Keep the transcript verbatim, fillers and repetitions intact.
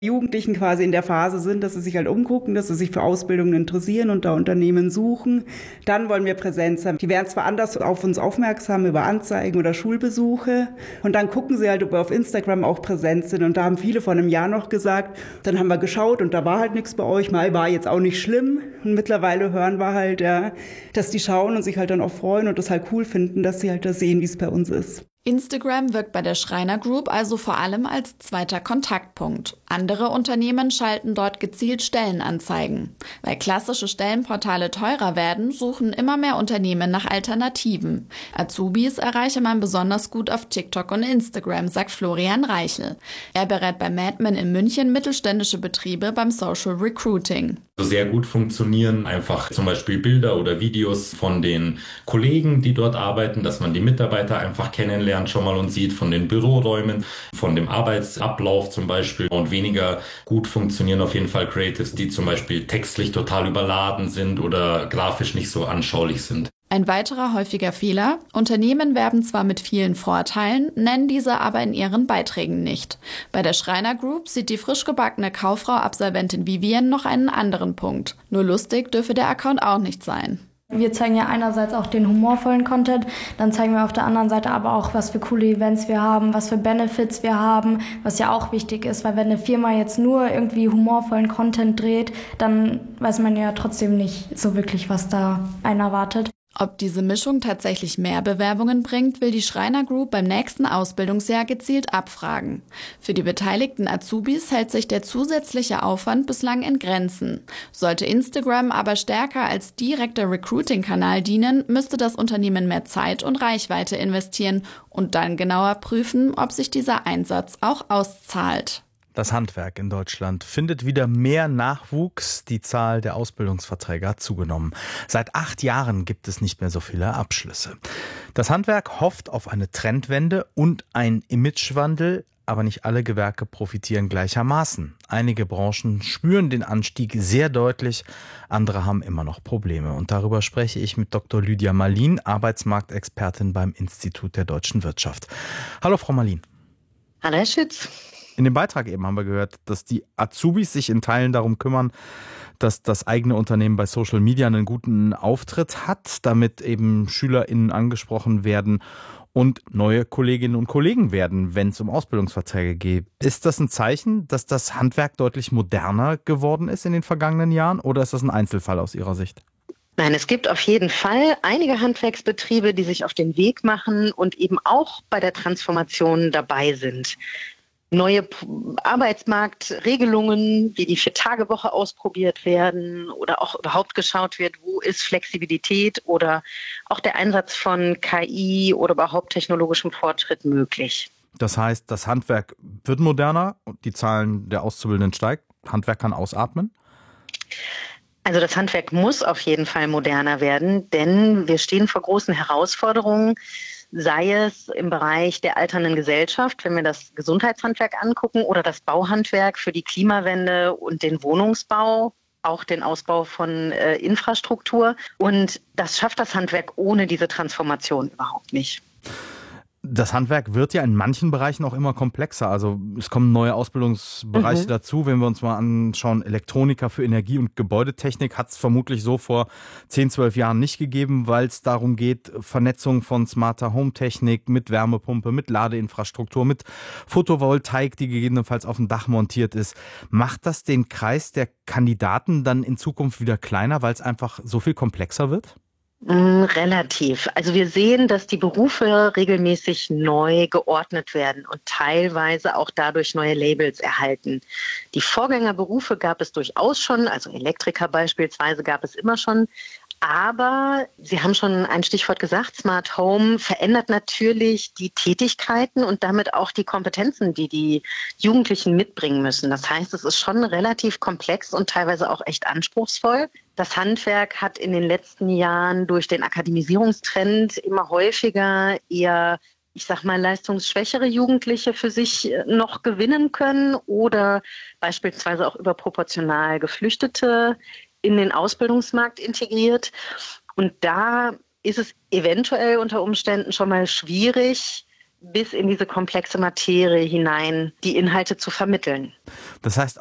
Jugendlichen quasi in der Phase sind, dass sie sich halt umgucken, dass sie sich für Ausbildungen interessieren und da Unternehmen suchen. Dann wollen wir Präsenz haben. Die werden zwar anders auf uns aufmerksam über Anzeigen oder Schulbesuche und dann gucken sie halt, ob wir auf Instagram auch präsent sind. Und da haben viele vor einem Jahr noch gesagt, dann haben wir geschaut und da war halt nichts bei euch. Mal war jetzt auch nicht schlimm. Und mittlerweile hören wir halt, ja, dass die schauen und sich halt dann auch freuen und das halt cool finden, dass sie halt da sehen, wie es bei uns ist. Instagram wirkt bei der Schreiner Group also vor allem als zweiter Kontaktpunkt. Andere Unternehmen schalten dort gezielt Stellenanzeigen. Weil klassische Stellenportale teurer werden, suchen immer mehr Unternehmen nach Alternativen. Azubis erreiche man besonders gut auf TikTok und Instagram, sagt Florian Reichel. Er berät bei Madman in München mittelständische Betriebe beim Social Recruiting. Sehr gut funktionieren einfach zum Beispiel Bilder oder Videos von den Kollegen, die dort arbeiten, dass man die Mitarbeiter einfach kennenlernt schon mal und sieht, von den Büroräumen, von dem Arbeitsablauf zum Beispiel. Und weniger gut funktionieren auf jeden Fall Creatives, die zum Beispiel textlich total überladen sind oder grafisch nicht so anschaulich sind. Ein weiterer häufiger Fehler: Unternehmen werben zwar mit vielen Vorteilen, nennen diese aber in ihren Beiträgen nicht. Bei der Schreiner Group sieht die frisch gebackene Kauffrau-Absolventin Vivian noch einen anderen Punkt. Nur lustig dürfe der Account auch nicht sein. Wir zeigen ja einerseits auch den humorvollen Content, dann zeigen wir auf der anderen Seite aber auch, was für coole Events wir haben, was für Benefits wir haben, was ja auch wichtig ist, weil wenn eine Firma jetzt nur irgendwie humorvollen Content dreht, dann weiß man ja trotzdem nicht so wirklich, was da einen erwartet. Ob diese Mischung tatsächlich mehr Bewerbungen bringt, will die Schreiner Group beim nächsten Ausbildungsjahr gezielt abfragen. Für die beteiligten Azubis hält sich der zusätzliche Aufwand bislang in Grenzen. Sollte Instagram aber stärker als direkter Recruiting-Kanal dienen, müsste das Unternehmen mehr Zeit und Reichweite investieren und dann genauer prüfen, ob sich dieser Einsatz auch auszahlt. Das Handwerk in Deutschland findet wieder mehr Nachwuchs. Die Zahl der Ausbildungsverträge hat zugenommen. Seit acht Jahren gibt es nicht mehr so viele Abschlüsse. Das Handwerk hofft auf eine Trendwende und einen Imagewandel. Aber nicht alle Gewerke profitieren gleichermaßen. Einige Branchen spüren den Anstieg sehr deutlich, andere haben immer noch Probleme. Und darüber spreche ich mit Doktor Lydia Malin, Arbeitsmarktexpertin beim Institut der Deutschen Wirtschaft. Hallo Frau Malin. Hallo Herr Schütz. In dem Beitrag eben haben wir gehört, dass die Azubis sich in Teilen darum kümmern, dass das eigene Unternehmen bei Social Media einen guten Auftritt hat, damit eben SchülerInnen angesprochen werden und neue Kolleginnen und Kollegen werden, wenn es um Ausbildungsverträge geht. Ist das ein Zeichen, dass das Handwerk deutlich moderner geworden ist in den vergangenen Jahren oder ist das ein Einzelfall aus Ihrer Sicht? Nein, es gibt auf jeden Fall einige Handwerksbetriebe, die sich auf den Weg machen und eben auch bei der Transformation dabei sind. Neue Arbeitsmarktregelungen, wie die Vier-Tage-Woche ausprobiert werden oder auch überhaupt geschaut wird, wo ist Flexibilität oder auch der Einsatz von K I oder überhaupt technologischem Fortschritt möglich. Das heißt, das Handwerk wird moderner und die Zahlen der Auszubildenden steigt. Handwerk kann ausatmen? Also das Handwerk muss auf jeden Fall moderner werden, denn wir stehen vor großen Herausforderungen, sei es im Bereich der alternden Gesellschaft, wenn wir das Gesundheitshandwerk angucken, oder das Bauhandwerk für die Klimawende und den Wohnungsbau, auch den Ausbau von äh, Infrastruktur. Und das schafft das Handwerk ohne diese Transformation überhaupt nicht. Das Handwerk wird ja in manchen Bereichen auch immer komplexer. Also es kommen neue Ausbildungsbereiche mhm. dazu. Wenn wir uns mal anschauen, Elektroniker für Energie- und Gebäudetechnik hat es vermutlich so vor zehn, zwölf Jahren nicht gegeben, weil es darum geht, Vernetzung von smarter Home-Technik mit Wärmepumpe, mit Ladeinfrastruktur, mit Photovoltaik, die gegebenenfalls auf dem Dach montiert ist. Macht das den Kreis der Kandidaten dann in Zukunft wieder kleiner, weil es einfach so viel komplexer wird? Relativ. Also wir sehen, dass die Berufe regelmäßig neu geordnet werden und teilweise auch dadurch neue Labels erhalten. Die Vorgängerberufe gab es durchaus schon, also Elektriker beispielsweise gab es immer schon. Aber Sie haben schon ein Stichwort gesagt, Smart Home verändert natürlich die Tätigkeiten und damit auch die Kompetenzen, die die Jugendlichen mitbringen müssen. Das heißt, es ist schon relativ komplex und teilweise auch echt anspruchsvoll. Das Handwerk hat in den letzten Jahren durch den Akademisierungstrend immer häufiger eher, ich sag mal, leistungsschwächere Jugendliche für sich noch gewinnen können oder beispielsweise auch überproportional Geflüchtete in den Ausbildungsmarkt integriert. Und da ist es eventuell unter Umständen schon mal schwierig, bis in diese komplexe Materie hinein die Inhalte zu vermitteln. Das heißt,